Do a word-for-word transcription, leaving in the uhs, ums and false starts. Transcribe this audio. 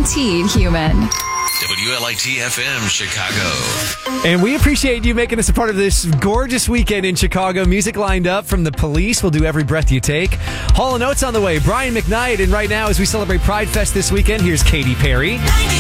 guaranteed human. W L I T F M Chicago. And we appreciate you making us a part of this gorgeous weekend in Chicago. Music lined up from The Police. We'll do Every Breath You Take. Hall and Oates on the way. Brian McKnight. And right now, as we celebrate Pride Fest this weekend, here's Katy Perry.